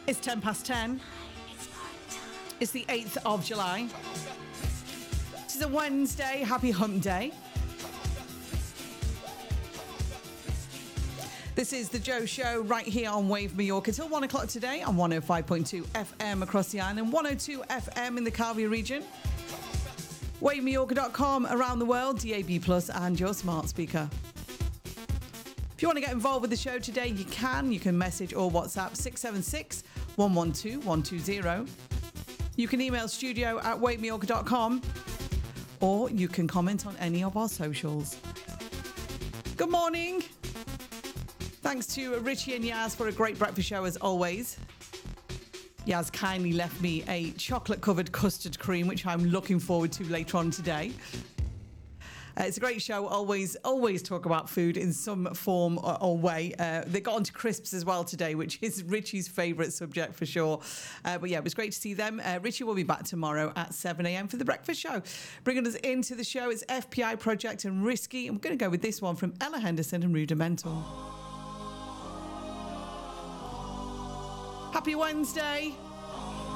It's 10 past 10. It's the 8th of July. This is a Wednesday. Happy Hump Day. This is the Joe Show right here on Wave Mallorca till 1 o'clock today on 105.2 FM across the island, 102 FM in the Calvi region, wavemallorca.com around the world, DAB Plus and your smart speaker. If you want to get involved with the show today, you can. You can message or WhatsApp 676 112 120. You can email studio@wavemallorca.com or you can comment on any of our socials. Good morning. Thanks to Richie and Yaz for a great breakfast show as always. Yaz kindly left me a chocolate-covered custard cream, which I'm looking forward to later on today. It's a great show. Always talk about food in some form or way. They got onto crisps as well today, which is Richie's favourite subject for sure. But yeah, it was great to see them. Richie will be back tomorrow at 7 a.m. for the breakfast show. Bringing us into the show is FPI Project and Risky. I'm going to go with this one from Ella Henderson and Rudimental. Happy Wednesday.